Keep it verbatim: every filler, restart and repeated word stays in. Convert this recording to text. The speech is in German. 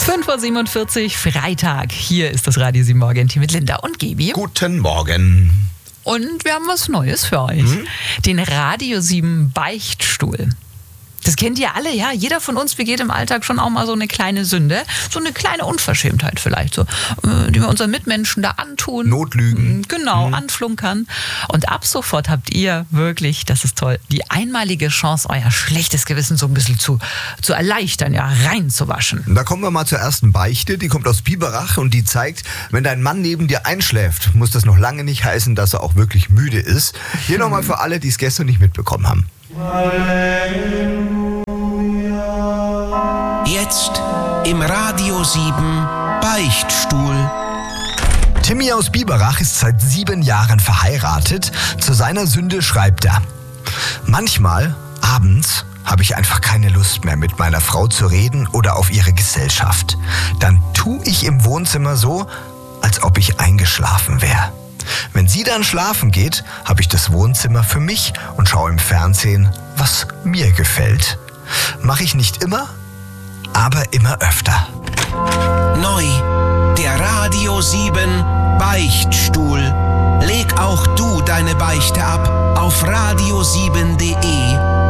fünf Uhr siebenundvierzig, Freitag. Hier ist das Radio sieben Morgen-Team mit Linda und Gebi. Guten Morgen. Und wir haben was Neues für euch. Hm? Den Radio sieben Beichtstuhl. Das kennt ihr alle, ja? Jeder von uns begeht im Alltag schon auch mal so eine kleine Sünde. So eine kleine Unverschämtheit vielleicht, so, die wir unseren Mitmenschen da antun. Notlügen. Genau, mhm. anflunkern. Und ab sofort habt ihr wirklich, das ist toll, die einmalige Chance, euer schlechtes Gewissen so ein bisschen zu, zu erleichtern, ja, reinzuwaschen. Da kommen wir mal zur ersten Beichte. Die kommt aus Biberach und die zeigt, wenn dein Mann neben dir einschläft, muss das noch lange nicht heißen, dass er auch wirklich müde ist. Hier nochmal für alle, die es gestern nicht mitbekommen haben. Jetzt im Radio sieben Beichtstuhl. Timmy aus Biberach ist seit sieben Jahren verheiratet. Zu seiner Sünde schreibt er: Manchmal, abends, habe ich einfach keine Lust mehr, mit meiner Frau zu reden oder auf ihre Gesellschaft. Dann tue ich im Wohnzimmer so, als ob ich eingeschlafen wäre. Wenn sie dann schlafen geht, habe ich das Wohnzimmer für mich und schaue im Fernsehen, was mir gefällt. Mache ich nicht immer, aber immer öfter. Neu, der Radio sieben Beichtstuhl. Leg auch du deine Beichte ab auf radio sieben punkt de.